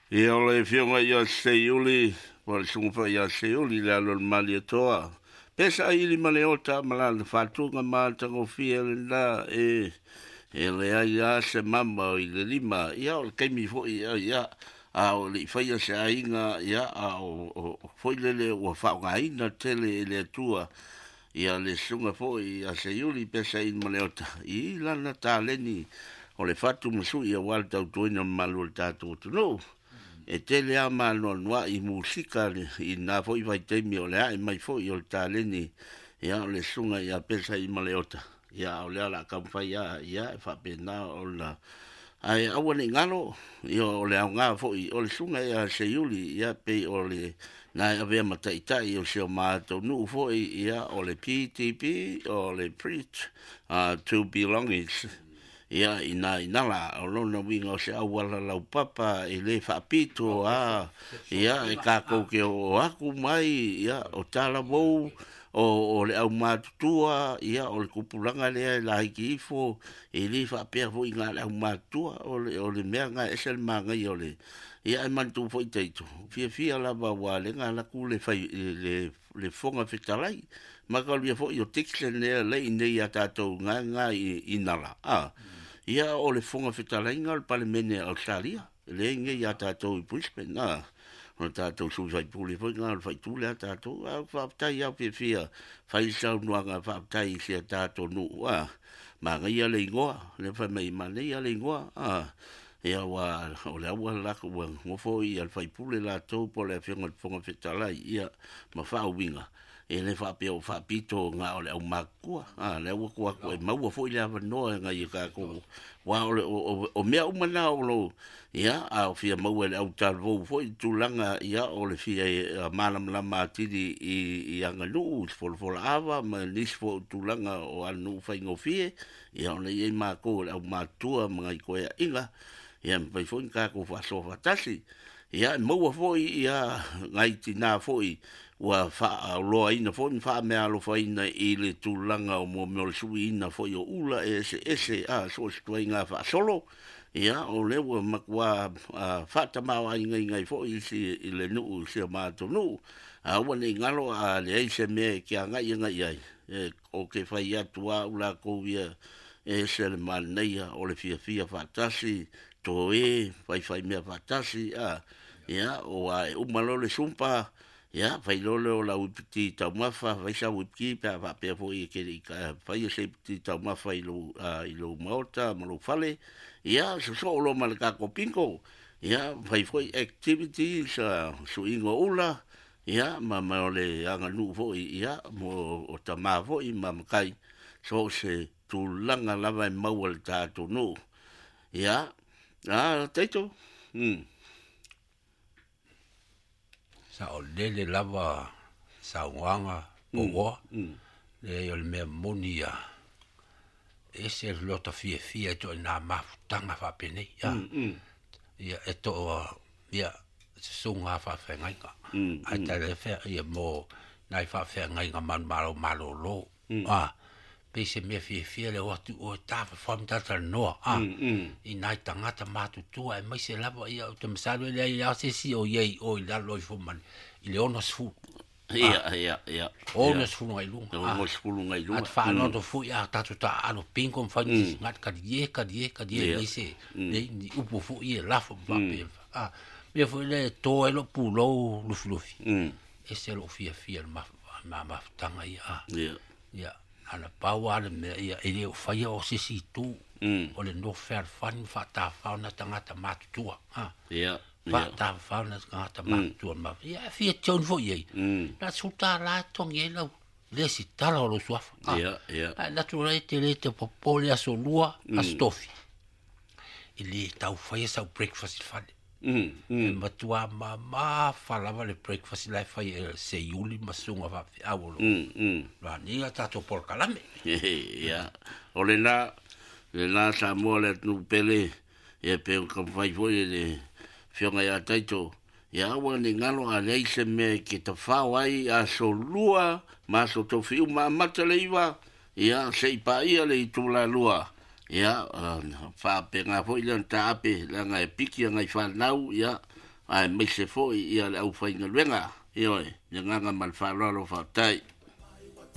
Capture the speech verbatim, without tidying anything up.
E o le fionga ia seiuli, o le sunga ia seiuli le alo mali toa. Pesa ili male ota malana fatunga mata ngo fia le na e e le ia se mama i le lima ia o keimi fo ia ia a o le faia se ainga ia a o foi le le o fa nga ina tele le tua ia le sunga fo ia seiuli pesa ili male ota i lana taleni o le fatu musu ia walta utoina malu tatu no e tele a malo noa i musika i na foi vai temi o le ai mai foi o taleni ia o le sunga ia pesa i maleota ia o le ala kamfai ia ia fa pena o la ai awani ngalo ia o le nga foi o le sunga ia se yuli ia pe o le na ave mataita i o se mato nu foi ia o le P T P o le preach uh, to belong is ia ina ina la o lona winga o se awala lau papa i le whapito a ia e kako ke o aku mai ia o tala mou o o le au matutua ia o le kupulanga lea la hiki ifo i le whapea fo i ngā le au matua o le o le mea ngā esel manga i o le ia e mantu fo i teito fia fia lava wa le ngā laku le fai le le fonga fitalai maka lia fo i o tikse lea le i nei a tātou ngā ngā i nala a ia o le fonga fitalenga le palemene Australia le nge ia tātou i Brisbane na o tātou su fai puli foi ngā fai tūle a tātou a whaptai au pia fia fai sau nuanga whaptai sia tātou nu a ma ngai a le ingoa le fai mei ma nei a le ingoa a ia wa o le awa lako wa ngofo i al fai pule la tau po le fionga fonga fitalai ia ma whao winga e le fa pe o fa pito nga o le au makua a le wa kwa ko e mau fo ile ava no nga i ka ko wa o o me o mana o lo ia a o fia mau le au tal vo fo i tulanga ia o le fia malam la matidi i i anga nu fo fo ava ma nis fo tulanga o anu fa ngo fie ia o le i ma ko le au matua mga i ko ia inga ia pe fo ka ko fa so fa tasi ia mau fo ia ngai tina fo i wa fa lo ina fo fa me alo fa ina i le tulanga o mo mo su ina fo yo ula ese ese a so sto inga fa solo ia o le wa makwa fa ta ma wa inga inga fo i si i le nu se ma to nu a wa ni ngalo a le ese me ki anga inga ia e o ke fa ia tua ula ko via ese le mal nei o le fia fia fa tasi to e fai fai me fa tasi a ia o ai o malo le sumpa ia fai lole o la upiti tau mafa fai sa upiti pa pa pe fo i ke ka fai se upiti tau mafa i lo i lo maota ma lo fale ia so so lo mal ka ko pinko ia fai foi activities so ingo ula ia ma ma le anga nu fo ia mo o tama fo i ma kai so se tu langa lava mau al ta tu no ia ah teito hm sa o lele lava sa wanga o le yo le me monia ese lo to fie fie to na mafutanga fa pene ya ya eto ya sunga fa fe ngai ka ata le fe ya mo nai fa fe ngai ka man malo malo lo ah pese me fie fie le o o ta fa fam ta ta no ah i nai tanga ta matu tu ai mai se lava ia o te masalo le ia se si o ye o la lo fo man i le ono sfu ia ia ia ono sfu ngai lu ono sfu ngai lu at fa no to fu ia ta tu ta ano ping kom fa ni ngat ka ye ka ye ka ye ni se le ni upo fu ia la fo ba pe ah me fo le to e lo pu lo lu fu e se lo fia fia ma ma ma tanga ia ia ia ana paua le me ia ele o faia o sisi tu o le no fair fan fa ta fa na tanga ta matua ha ia fa ta fa na tanga ta matua ma ia fia tion fo ye na suta la tong ye lo le si tala o lo suafa ia ia na tu le te le te popole a so lua a stofi ili tau faia sa breakfast fa Mm, mm. Matua mama falava le breakfast lai fai se yuli masunga va awolo. Mm, mm. La ninga tato por kalame. Ya. Ole na le na sa mo le nu pele e pe ko fai foi le fionga ya taito. Ya wa ni ngalo a le se me ki te fa wai a so lua ma so to fiu ma mataleiva. Ya se pa ia le tu la lua. Ya fa pe nga foi le tape la nga piki nga fa nau ya ai mai se foi ia le au fai ngaluenga ioi ia nganga mal whalalo whautai